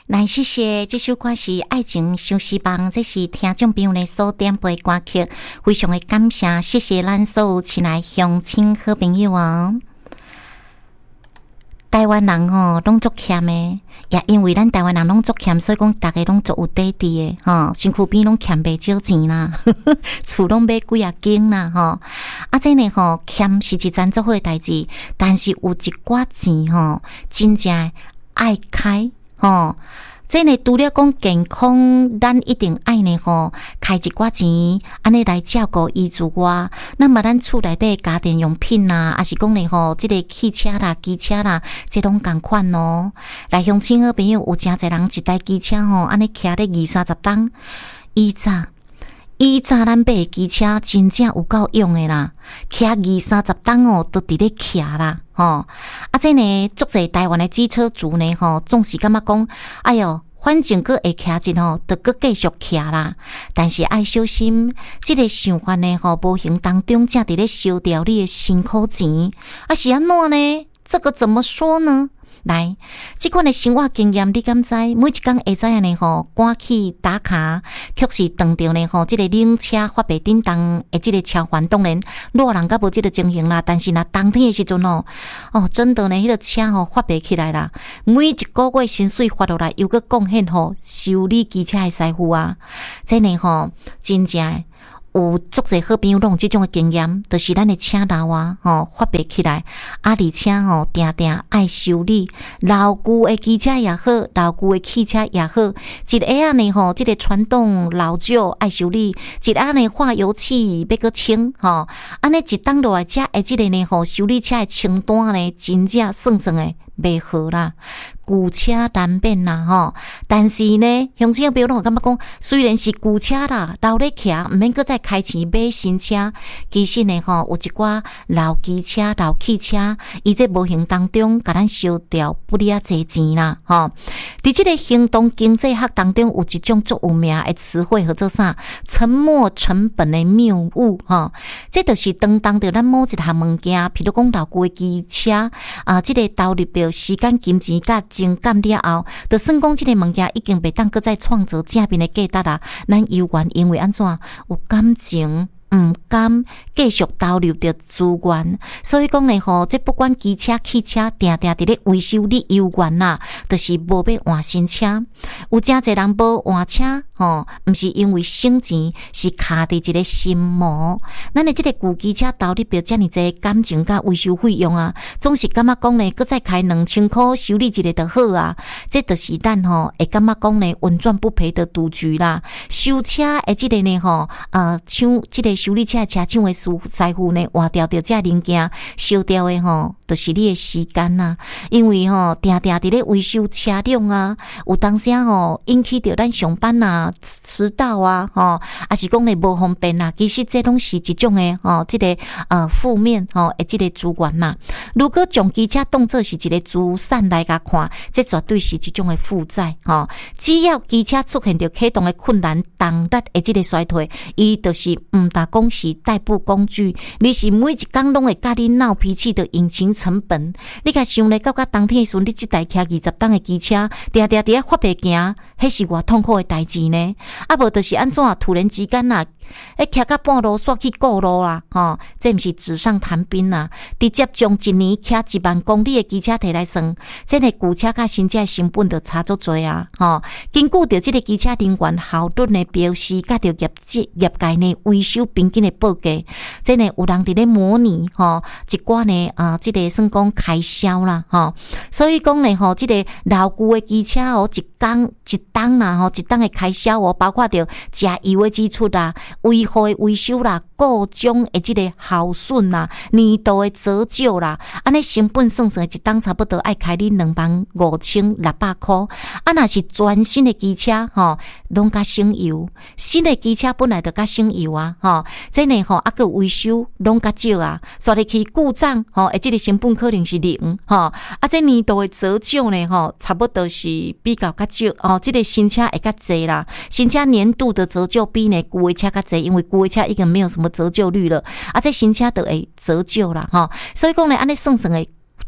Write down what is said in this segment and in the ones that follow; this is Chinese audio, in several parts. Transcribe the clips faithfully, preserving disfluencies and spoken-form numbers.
来，谢谢，这首歌是《爱情相思梦》，这是听众朋友的所点播歌曲，非常的感谢，谢谢咱所有亲爱乡亲好朋友哦。台湾人吼拢足欠的，也因为咱台湾人拢足欠，所以讲大家拢足有底底的吼，身躯边拢欠袂少钱啦，厝拢买几啊间啦吼。啊，这呢吼欠是一件足好的代志，但是有一寡钱吼，真正爱开吼。这呢，除了讲健康，咱一定爱呢吼，开一寡钱，安尼来照顾医治我。那么咱厝内底家电用品啊，还是讲呢吼，这个汽车啦、机车啦，这拢共款哦。来乡亲好朋友，有诚侪人一台机车吼，安尼骑咧二三十档，以早。以早咱买的机车真正有够用的啦，骑二三十档哦，都伫咧骑啦，吼、哦！啊，这呢，足侪台湾的机车族呢，吼，总是感觉讲，哎哟，反正佫会骑一吼，就佫继续骑啦。但是爱小心，这个想法呢，吼，无形当中正伫咧烧掉你的辛苦钱，啊是安怎呢？这个怎么说呢？来，这款的生活经验，你敢知？每一天会知影呢吼，赶去打卡，确实撞到呢吼，这个冷车发白叮当的这个超环，当然热人甲无这个情形啦。但是若冬天的时阵哦，哦，真的呢，迄、那个车吼发白起来啦，每一个月薪水发落来，又搁贡献吼修理机车的师傅啊，真呢吼，真正。有足侪好朋友拢有即种的经验，就是咱的车老啊，吼发白起来，啊而且吼定定爱修理，老旧的机车也好，老旧的汽车也好，一下啊呢吼，即、这个传动老旧爱修理，一下呢化油器要搁清，吼安尼一当落来车的即个呢吼修理车的清单呢，真正算算的袂好啦。旧车难免啦吼，但是呢，乡亲朋友拢感觉讲，虽然是旧车啦，老咧骑，毋免搁再开钱买新车。其实呢吼，有一寡老机车、老汽车，伊这无形当中，甲咱烧掉不哩啊侪钱啦吼。伫即个行动经济学当中，有一种足有名的词汇，叫做啥？沉没成本的谬误吼。这就是当当着咱某一项物件，譬如讲老旧的机车啊，即、这个投入着时间、金钱甲情感了后，就算讲这个物件已经袂当搁再创造正面的价值啦，咱犹原因为安怎有感情。毋甘继续投入着资源，所以讲呢吼，这不管机车、汽车，定定伫咧维修，你犹原啦，就是无要换新车。有诚侪人无换车，吼，毋是因为省钱，是卡伫一个心魔。咱的这个旧机车投入着遮尔济感情甲维修费用啊，总是感觉讲呢，搁再开两千块修理一个就好啊。这就是咱吼会感觉讲呢，稳赚不赔的赌局啦。修车的这个呢吼，呃，像这个。修理车的车厂的师师傅呢，换掉掉这零件，烧掉的吼，就是你的时间呐。因为吼，定定伫咧维修车辆啊，有当时吼引起着咱上班啊迟到啊，吼，还是讲咧无方便啊。其实这拢是一种的吼，这个呃负面吼的这个资源嘛。如果将机车当作是一个资产来甲看，这绝对是一种的负债吼。只要机车出现着启动的困难、动力的这个衰退，伊就是毋大。讲是代步工具，你是每一工拢会甲你闹脾气的引擎成本。你甲想咧，到甲冬天时阵，你即台骑二十档的机车，定定伫咧发白行，迄是偌痛苦的代志呢？啊，无就是安怎突然之间啊，诶，骑到半路煞去过路啦，吼，这毋是纸上谈兵啦。直接将一年骑一万公里的机车摕来算，这个旧车甲新车的成本就差足多啊，吼。根据着即个机车能源效率的标示，甲着业绩业界呢维修平均的报价，这呢有人伫咧模拟吼一寡呢啊，即、这个算讲开销啦，吼。所以讲呢，吼，即、这个老旧的机车哦，一工一档啦，吼，一档的开销哦，包括着加油的支出啦。维护的维修啦，各种的这个耗损啦，年度的折旧啦，安尼成本算算一档差不多爱开你两万五千六百块。啊，若是全新的机车吼，拢较省油。新的机车本来就较省油啊，吼，这呢吼，啊个维修拢较少啊，刷入去故障吼，诶，这个成本可能是零吼。啊，这年度的折旧呢吼，差不多是比较较少哦。这个新车会较济啦，新车年度的折旧比呢旧的车较济。因为旧的车已经没有什么折旧率了，啊，这新车就会折旧啦，哈，所以讲呢，安尼算算的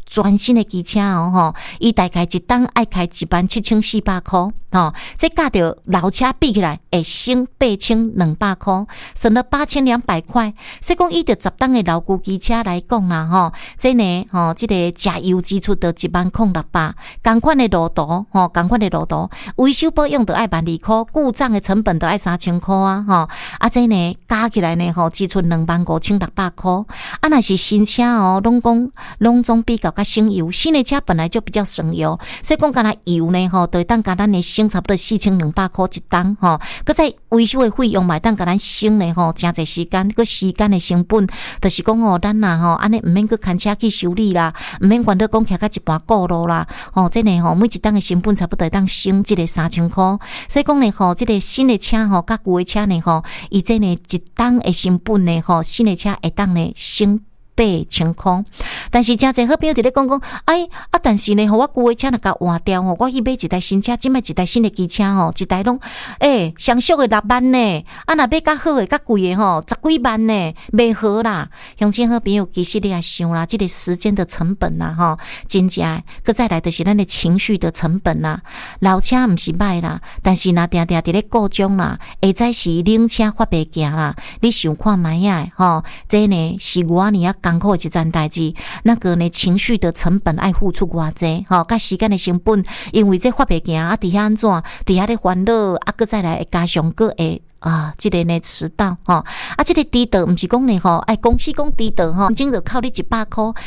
全新的机车哦吼，伊大概一档爱开一万七千四百块吼，这价着老车比起来会省八千两百块，省了八千两百块。所以讲以着十档的老旧机车来讲啦吼，这呢吼，这个加油支出着一万空六百，同款的路途吼，同款的路途，维修保养着爱万二块，故障的成本着爱三千块啊吼，啊这呢加起来呢吼，支出两万五千六百块。啊，若是新车哦，拢讲拢总比较较省油，新的车本来就比较省油，所以讲干那油呢吼，就会当甲咱的省差不多四千两百块一档吼，搁再维修的费用嘛，当甲咱省呢吼，真侪时间，搁时间的成本，就是讲吼，咱呐吼，安尼毋免搁牵车去修理啦，毋免管到讲徛到一半过路啦，吼，这呢吼，每一档的成本差不多会当省即个三千块，所以讲呢吼，即个新的车吼，甲旧的车呢吼，伊这呢一档的成本呢吼，新的车会当呢省八千块，但是真侪好朋友伫咧讲讲，哎啊，但是呢，吼我旧的车若甲换掉吼，我去买一台新车，即摆一台新的机车吼，一台拢诶上俗的六万呢，啊若买较好的、较贵的吼，十几万呢，袂好啦。乡亲好朋友，其实你也想啦，这个时间的成本啦，吼，真正搁再来就是咱的情绪的成本啦。老车毋是歹啦，但是若定定伫咧故障啦，会再是冷车发袂行啦，你想看卖啊？吼，这呢是我呢啊。艰苦的一件代志，那个呢情绪的成本爱付出偌济，吼，甲时间的成本，因为这发袂行啊，伫遐安怎？伫遐咧烦恼，啊，搁再来加上个会。啊，这个呢迟到吼，啊，这个迟到毋是讲呢吼，哎，公司讲迟到吼，真就靠你一百块。